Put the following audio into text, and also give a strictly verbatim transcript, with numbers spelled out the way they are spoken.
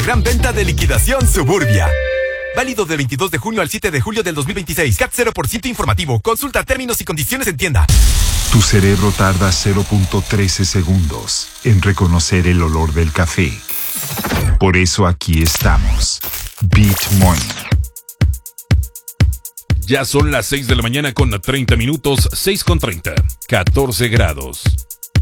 gran venta de liquidación Suburbia. Válido del veintidós de junio al siete de julio del dos mil veintiséis. C A T cero por ciento informativo. Consulta términos y condiciones en tienda. Tu cerebro tarda cero punto trece segundos en reconocer el olor del café. Por eso aquí estamos. Beat Morning. Ya son las seis de la mañana con treinta minutos, seis con treinta, catorce grados.